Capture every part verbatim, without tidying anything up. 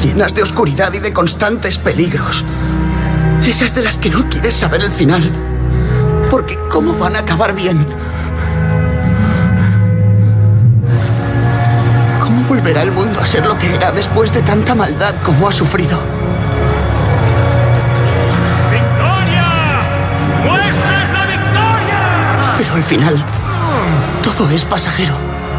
llenas de oscuridad y de constantes peligros. Esas de las que no quieres saber el final, porque ¿cómo van a acabar bien? ¿Cómo volverá el mundo a ser lo que era después de tanta maldad como ha sufrido? ¡Victoria! ¡Muestra la victoria! Pero al final, todo es pasajero.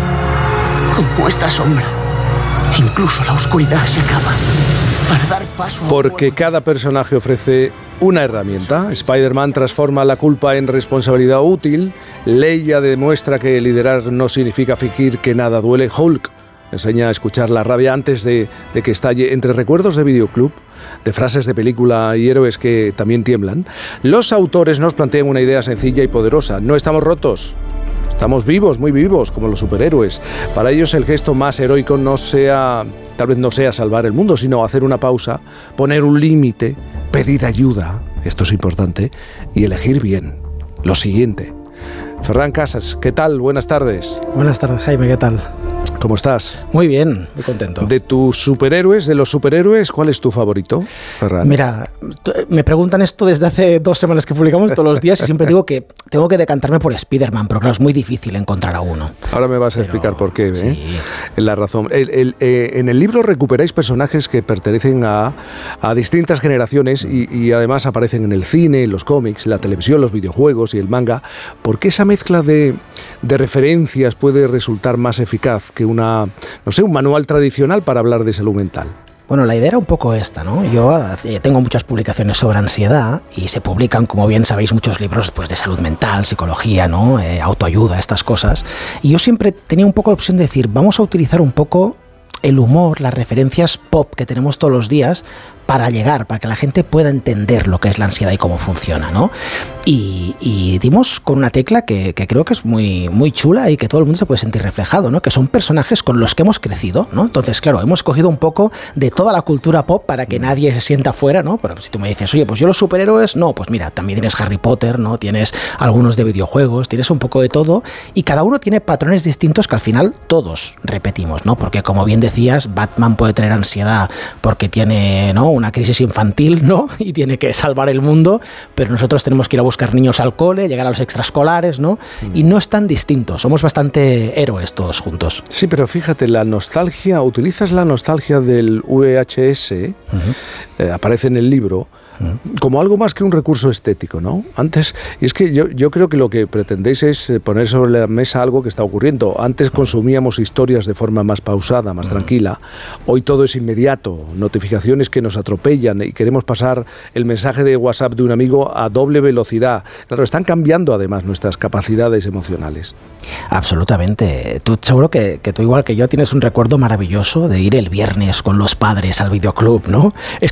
Como esta sombra. Incluso la oscuridad se acaba para dar paso a... Porque cada personaje ofrece una herramienta. Spider-Man transforma la culpa en responsabilidad útil. Leia demuestra que liderar no significa fingir que nada duele. Hulk enseña a escuchar la rabia antes de, de que estalle. Entre recuerdos de videoclub, de frases de película y héroes que también tiemblan, los autores nos plantean una idea sencilla y poderosa. No estamos rotos. Estamos vivos, muy vivos, como los superhéroes. Para ellos el gesto más heroico no sea, tal vez no sea salvar el mundo, sino hacer una pausa, poner un límite, pedir ayuda, esto es importante, y elegir bien. Lo siguiente. Ferran Casas, ¿qué tal? Buenas tardes. Buenas tardes, Jaime, ¿qué tal? ¿Cómo estás? Muy bien, muy contento. De tus superhéroes, de los superhéroes, ¿cuál es tu favorito, Ferran? Mira, me preguntan esto desde hace dos semanas que publicamos todos los días y siempre digo que tengo que decantarme por Spider-Man, pero claro, es muy difícil encontrar a uno. Ahora me vas a pero, explicar por qué, ¿eh? Sí. La razón. El, el, eh, en el libro recuperáis personajes que pertenecen a, a distintas generaciones y, y además aparecen en el cine, en los cómics, la televisión, los videojuegos y el manga. ¿Por qué esa mezcla de, de referencias puede resultar más eficaz que una, no sé, un manual tradicional para hablar de salud mental? Bueno, la idea era un poco esta, ¿no? Yo eh, tengo muchas publicaciones sobre ansiedad y se publican, como bien sabéis, muchos libros pues, de salud mental, psicología, ¿no? Eh, autoayuda, estas cosas. Y yo siempre tenía un poco la opción de decir, vamos a utilizar un poco el humor, las referencias pop que tenemos todos los días para llegar, para que la gente pueda entender lo que es la ansiedad y cómo funciona, ¿no? Y, y dimos con una tecla que, que creo que es muy, muy chula y que todo el mundo se puede sentir reflejado, ¿no? Que son personajes con los que hemos crecido, ¿no? Entonces, claro, hemos cogido un poco de toda la cultura pop para que nadie se sienta fuera, ¿no? Pero si tú me dices, oye, pues yo los superhéroes, no, pues mira, también tienes Harry Potter, ¿no? Tienes algunos de videojuegos, tienes un poco de todo y cada uno tiene patrones distintos que al final todos repetimos, ¿no? Porque como bien decías, Batman puede tener ansiedad porque tiene, ¿no?, una crisis infantil, ¿no? Y tiene que salvar el mundo, pero nosotros tenemos que ir a buscar niños al cole, llegar a los extraescolares, ¿no? Y no es tan distinto, somos bastante héroes todos juntos. Sí, pero fíjate, la nostalgia, utilizas la nostalgia del V H S, uh-huh. eh, aparece en el libro, como algo más que un recurso estético, ¿no? Antes, y es que yo, yo creo que lo que pretendéis es poner sobre la mesa algo que está ocurriendo. Antes consumíamos historias de forma más pausada, más tranquila. Hoy todo es inmediato, notificaciones que nos atropellan y queremos pasar el mensaje de WhatsApp de un amigo a doble velocidad. Claro, están cambiando además nuestras capacidades emocionales. Absolutamente. Tú seguro que, que tú igual que yo tienes un recuerdo maravilloso de ir el viernes con los padres al videoclub, ¿no? Es